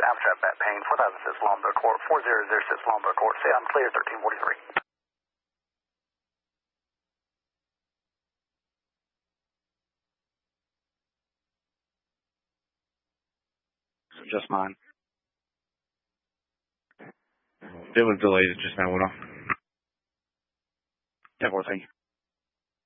Mousetrap Bat Payne, 4006 Lombard Court, 4006 Lombard Court. Say I'm clear, 1343. Just mine. It was delayed just now, what? 10-4, thank you.